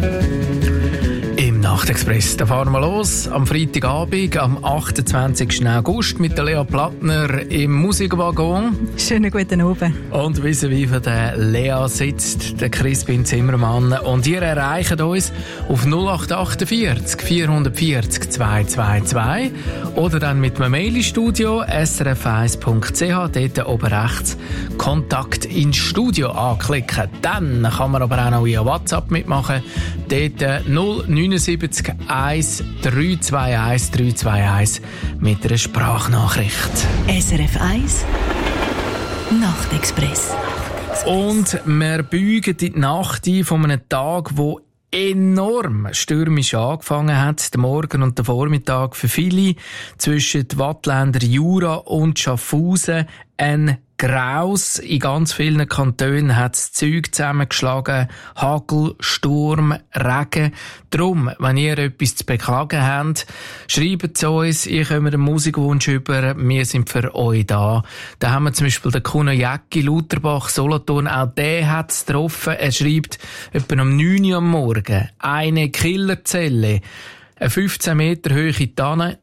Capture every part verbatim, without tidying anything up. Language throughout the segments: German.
Nachtexpress, da fahren wir los am Freitagabend, am achtundzwanzigsten August mit der Lea Plattner im Musikwaggon. Schönen guten Abend. Und vis-à-vis von der Lea sitzt der Crispin Zimmermann. Und ihr erreicht uns auf null acht achtundvierzig vierhundertvierzig zweihundertzweiundzwanzig oder dann mit einem Mail ins Studio s r f eins punkt c h, dort oben rechts Kontakt ins Studio anklicken. Dann kann man aber auch noch via WhatsApp mitmachen. Dort null neun sieben eins drei zwei eins drei zwei eins mit einer Sprachnachricht. S R F eins Nachtexpress. Und wir beugen in die Nacht ein von einem Tag, wo enorm stürmisch angefangen hat. Der Morgen und der Vormittag für viele zwischen Wattländer Jura und Schaffhausen ein Graus. In ganz vielen Kantonen hat das Zeug zusammengeschlagen. Hagel, Sturm, Regen. Drum, wenn ihr etwas zu beklagen habt, schreibt zu uns. Ihr kommt einen Musikwunsch über. Wir sind für euch da. Da haben wir zum Beispiel den Kuno Jäcki, Lutherbach, Solothurn. Auch der hat es getroffen. Er schreibt etwa um neun Uhr am Morgen. Eine Killerzelle. Eine fünfzehn Meter hohe Tanne.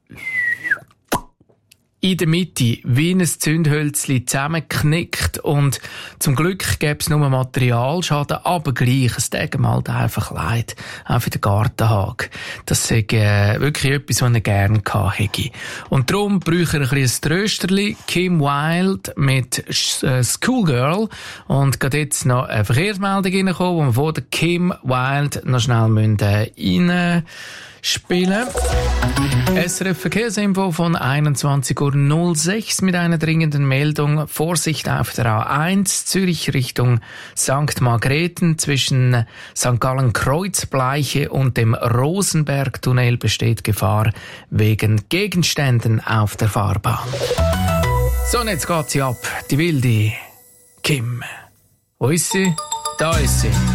In der Mitte wie ein Zündhölzli zusammengeknickt und zum Glück gäbe es nur Materialschaden, aber gleich, es tut ihm halt einfach leid, auch für den Gartenhag. Das ist äh, wirklich etwas, was er gerne gehabt hätte. Und darum brauche ich ein bisschen ein Trösterli, Kim Wilde mit äh, Schoolgirl, und gerade jetzt noch eine Verkehrsmeldung reinkommen, wo wir vor der Kim Wilde noch schnell müssen, äh, rein spielen. S R F Verkehrsinfo von einundzwanzig Uhr null sechs mit einer dringenden Meldung. Vorsicht auf der A eins, Zürich Richtung Sankt Margrethen. Zwischen Sankt Gallen Kreuzbleiche und dem Rosenbergtunnel besteht Gefahr wegen Gegenständen auf der Fahrbahn. So, und jetzt geht sie ab. Die wilde Kim. Wo ist sie? Da ist sie.